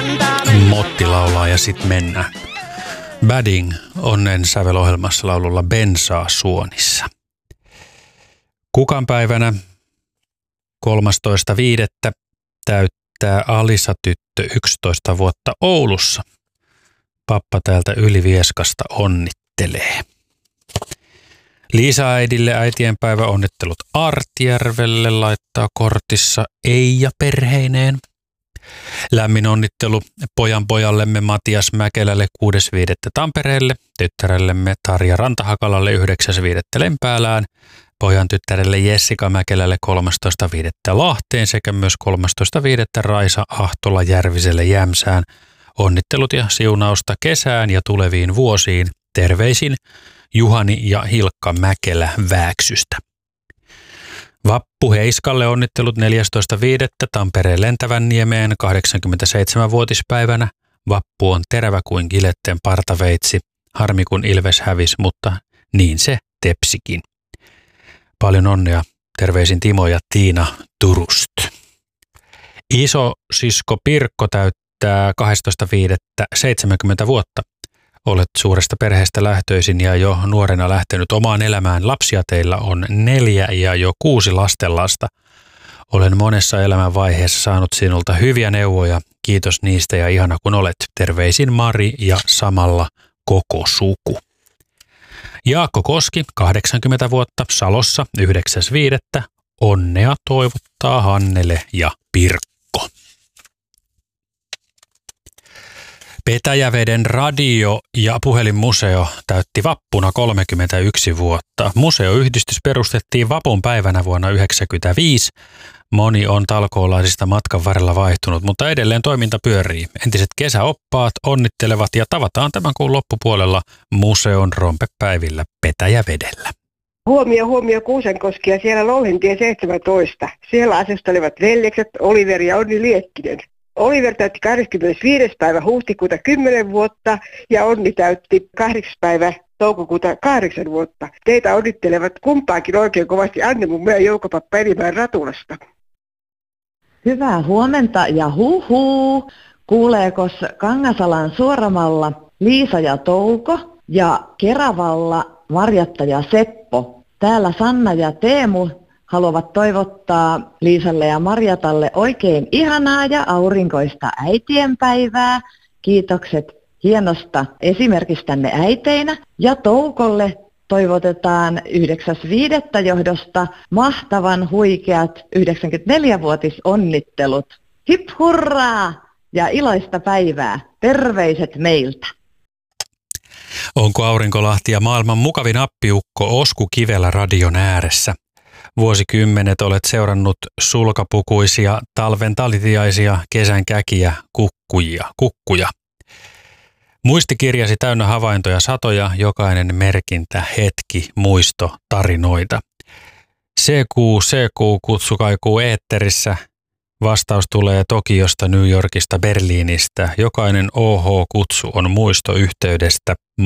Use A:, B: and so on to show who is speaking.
A: Motti laulaa ja sit mennään. Badding onnen sävelohjelmassa laululla Bensaa suonissa. Kukanpäivänä 13.5. täyttää Alisa-tyttö 11 vuotta Oulussa. Pappa täältä Ylivieskasta onnittelee. Liisa-äidille äitienpäivä onnittelut Artjärvelle laittaa kortissa Eija perheineen. Lämmin onnittelu pojanpojallemme Matias Mäkelälle 6.5. Tampereelle, tyttärellemme Tarja Rantahakalalle 9.5. Lempäälään, pojan tyttärelle Jessica Mäkelälle 13.5. Lahteen sekä myös 13.5. Raisa Ahtola Järviselle Jämsään. Onnittelut ja siunausta kesään ja tuleviin vuosiin. Terveisin Juhani ja Hilkka Mäkelä Vääksystä. Vappu Heiskalle onnittelut 14.5. Tampereen Lentävänniemeen 87-vuotispäivänä. Vappu on terävä kuin Giletten partaveitsi. Harmi kun Ilves hävisi, mutta niin se tepsikin. Paljon onnea. Terveisin Timo ja Tiina Turusta. Iso sisko Pirkko täyttää 12.5. 70 vuotta. Olet suuresta perheestä lähtöisin ja jo nuorena lähtenyt omaan elämään. Lapsia teillä on 4 ja jo 6 lastenlasta. Olen monessa elämänvaiheessa saanut sinulta hyviä neuvoja. Kiitos niistä ja ihana kun olet. Terveisin Mari ja samalla koko suku. Jaakko Koski, 80 vuotta, Salossa 9.5. Onnea toivottaa Hannele ja Pirkko. Petäjäveden radio- ja puhelinmuseo täytti vappuna 31 vuotta. Museoyhdistys perustettiin vapun päivänä vuonna 1995. Moni on talkoolaisista matkan varrella vaihtunut, mutta edelleen toiminta pyörii. Entiset kesäoppaat onnittelevat ja tavataan tämän kuun loppupuolella museon rompepäivillä Petäjävedellä.
B: Huomio Kuusankoski ja siellä Louhentie 17. Siellä asustelevat veljekset Oliver ja Onni Liekkinen. Oliver täytti 25. päivä huhtikuuta 10 vuotta ja Onni täytti 8. päivä toukokuuta 8 vuotta. Teitä onnittelevat kumpaakin oikein kovasti Anne mun meidän Joukopappa Elimäen Ratulasta.
C: Hyvää huomenta ja huhuu. Kuuleekos Kangasalan Suoramalla Liisa ja Touko ja Keravalla Marjatta ja Seppo. Täällä Sanna ja Teemu haluavat toivottaa Liisalle ja Marjatalle oikein ihanaa ja aurinkoista äitienpäivää. Kiitokset hienosta esimerkistänne äiteinä. Ja Toukolle toivotetaan 9.5. johdosta mahtavan huikeat 94-vuotisonnittelut. Hip hurraa ja iloista päivää. Terveiset meiltä.
A: Onko Aurinkolahti ja maailman mukavin appiukko Osku Kivelä radion ääressä? Vuosikymmenet olet seurannut sulkapukuisia, talven talitiaisia, kesän käkiä, kukkuja. Muistikirjasi täynnä havaintoja satoja, jokainen merkintä, hetki, muisto, tarinoita. CQ kutsu kaikuu eetterissä. Vastaus tulee Tokiosta, New Yorkista, Berliinistä. Jokainen OH-kutsu on muisto yhteydestä